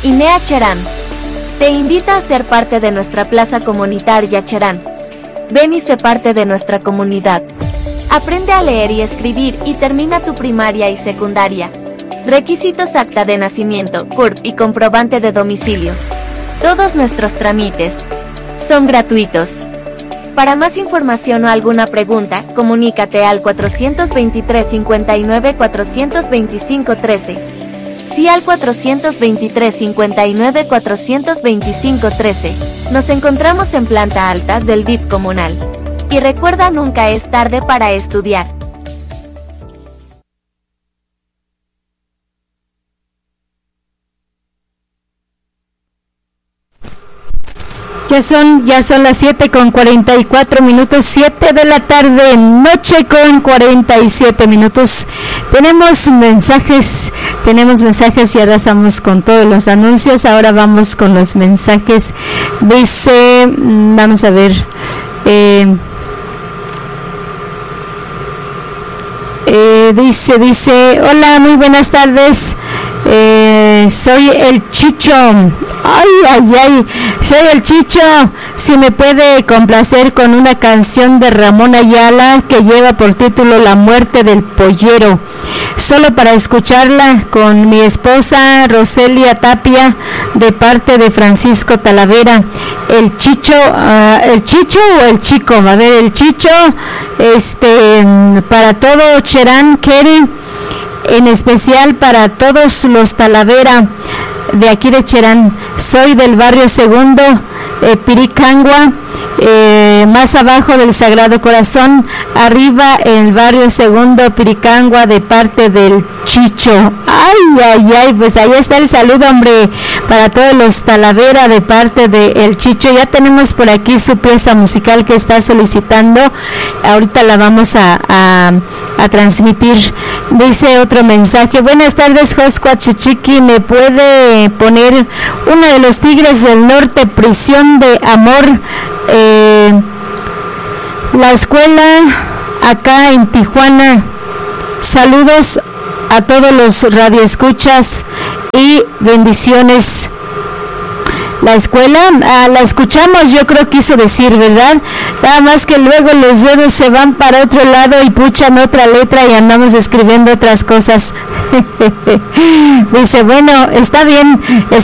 INEA Cherán te invita a ser parte de nuestra plaza comunitaria Cherán. Ven y sé parte de nuestra comunidad. Aprende a leer y escribir y termina tu primaria y secundaria. Requisitos: acta de nacimiento, CURP y comprobante de domicilio. Todos nuestros trámites son gratuitos. Para más información o alguna pregunta, comunícate al 423-59-425-13. Sí, al 423-59-425-13. Nos encontramos en planta alta del DIF comunal. Y recuerda, nunca es tarde para estudiar. Ya son las 7:44, 7 de la tarde, noche con 47 minutos. Tenemos mensajes y ahora estamos con todos los anuncios. Ahora vamos con los mensajes. Dice, vamos a ver, dice, hola, muy buenas tardes. Soy el Chicho. Soy el Chicho. Si me puede complacer con una canción de Ramón Ayala que lleva por título La muerte del pollero, solo para escucharla con mi esposa Roselia Tapia, de parte de Francisco Talavera. El Chicho, el Chicho o el Chico, a ver, el Chicho, para todo Cherán, Kerry, en especial para todos los Talavera de aquí de Cherán. Soy del barrio Segundo, Piricangua, más abajo del Sagrado Corazón, arriba en el barrio Segundo, Piricangua, de parte del Chicho. Pues ahí está el saludo, hombre, para todos los Talavera de parte de el Chicho. Ya tenemos por aquí su pieza musical que está solicitando. Ahorita la vamos a transmitir. Dice otro mensaje: buenas tardes, Joscua Chichiqui, ¿me puede poner uno de los Tigres del Norte, Prisión de Amor? La escuela acá en Tijuana. Saludos a todos los radioescuchas y bendiciones. La escuela, la escuchamos, yo creo que quiso decir, ¿verdad? Nada más que luego los dedos se van para otro lado y puchan otra letra y andamos escribiendo otras cosas. Dice, bueno, está bien,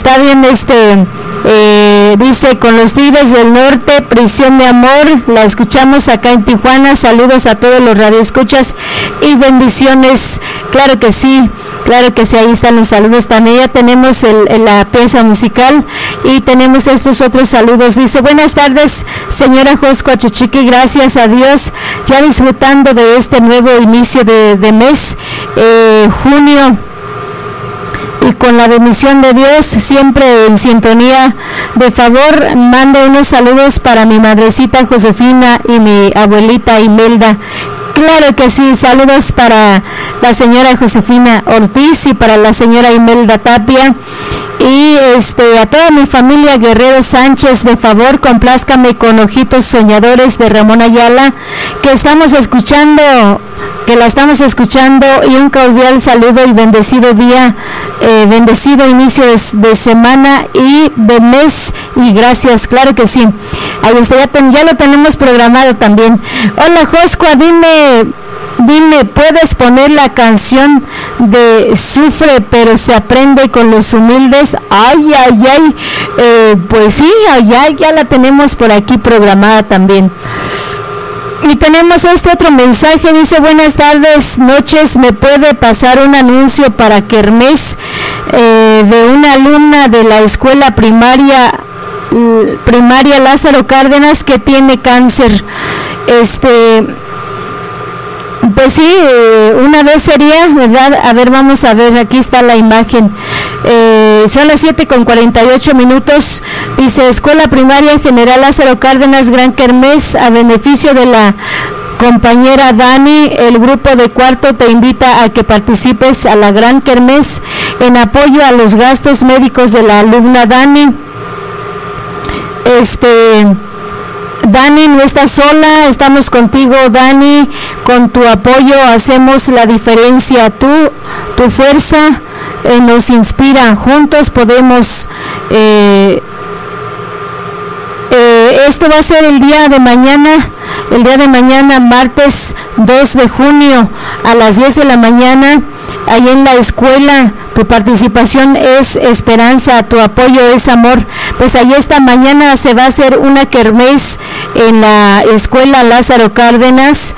dice, con los Tigres del Norte, Prisión de Amor, la escuchamos acá en Tijuana. Saludos a todos los radioescuchas y bendiciones. Claro que sí, ahí están los saludos también. Ya tenemos la pieza musical y tenemos estos otros saludos. Dice, buenas tardes, señora Joscua Chichiqui, gracias a Dios, ya disfrutando de este nuevo inicio de mes, junio, y con la bendición de Dios, siempre en sintonía. De favor, mando unos saludos para mi madrecita Josefina y mi abuelita Imelda. Claro que sí, saludos para la señora Josefina Ortiz y para la señora Imelda Tapia. Y a toda mi familia Guerrero Sánchez, de favor, complázcame con Ojitos Soñadores de Ramón Ayala, que la estamos escuchando, y un cordial saludo y bendecido día, bendecido inicio de semana y de mes, y gracias, claro que sí. Ahí está, ya lo tenemos programado también. Hola Joscua, dime, ¿puedes poner la canción de Sufre pero se aprende con los humildes? Pues sí, ya la tenemos por aquí programada también. Y tenemos este otro mensaje, dice, buenas tardes, noches, ¿me puede pasar un anuncio para kermés de una alumna de la escuela primaria Lázaro Cárdenas que tiene cáncer? Pues sí, una vez sería, ¿verdad? A ver, vamos a ver, aquí está la imagen. Son las 7:48. Dice, Escuela Primaria General Lázaro Cárdenas, Gran Kermés, a beneficio de la compañera Dani. El grupo de cuarto te invita a que participes a la Gran Kermés en apoyo a los gastos médicos de la alumna Dani. Dani, no estás sola, estamos contigo, Dani, con tu apoyo hacemos la diferencia, tu fuerza nos inspira. Juntos podemos. Esto va a ser el día de mañana, martes 2 de junio a las 10 de la mañana, ahí en la escuela. Tu participación es esperanza, tu apoyo es amor. Pues ahí esta mañana se va a hacer una kermés en la escuela Lázaro Cárdenas,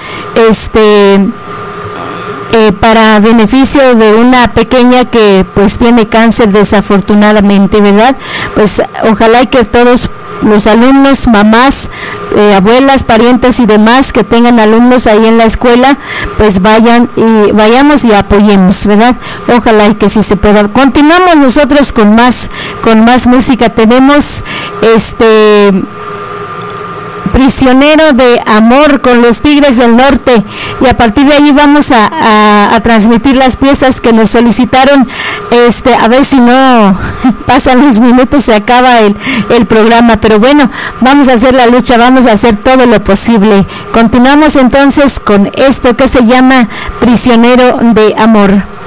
para beneficio de una pequeña que pues tiene cáncer desafortunadamente, ¿verdad? Pues ojalá y que todos los alumnos, mamás, abuelas, parientes y demás que tengan alumnos ahí en la escuela, pues vayamos y apoyemos, ¿verdad? Ojalá y que sí se pueda. Continuamos nosotros con más música. Tenemos Prisionero de Amor con los Tigres del Norte, y a partir de ahí vamos a transmitir las piezas que nos solicitaron. A ver si no pasan los minutos, se acaba el programa, pero bueno, vamos a hacer la lucha, vamos a hacer todo lo posible. Continuamos entonces con esto que se llama Prisionero de Amor.